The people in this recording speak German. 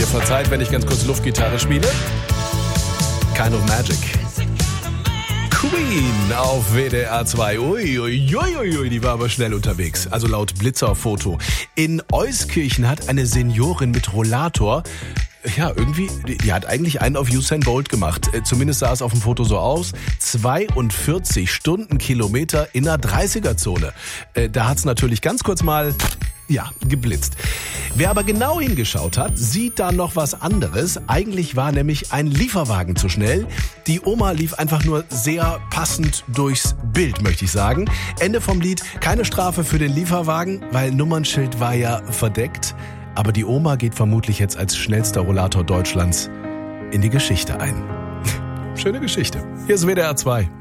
verzeiht, wenn ich ganz kurz Luftgitarre spiele. Kind of Magic. Queen auf WDR 2. Uiuiuiui, die war aber schnell unterwegs. Also laut Blitzerfoto. In Euskirchen hat eine Seniorin mit Rollator, ja, irgendwie, die hat eigentlich einen auf Usain Bolt gemacht. Zumindest sah es auf dem Foto so aus. 42 Stundenkilometer in der 30er-Zone. Da hat's natürlich ganz kurz mal, ja, geblitzt. Wer aber genau hingeschaut hat, sieht da noch was anderes. Eigentlich war nämlich ein Lieferwagen zu schnell. Die Oma lief einfach nur sehr passend durchs Bild, möchte ich sagen. Ende vom Lied, keine Strafe für den Lieferwagen, weil Nummernschild war ja verdeckt. Aber die Oma geht vermutlich jetzt als schnellster Rollator Deutschlands in die Geschichte ein. Schöne Geschichte. Hier ist WDR 2.